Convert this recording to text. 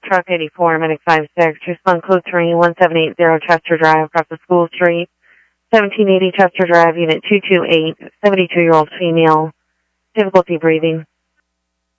Truck 84, Medic 56, respond code 3, 1780 Chester Drive, across the school street, 1780 Chester Drive, Unit 228, 72-year-old female, difficulty breathing.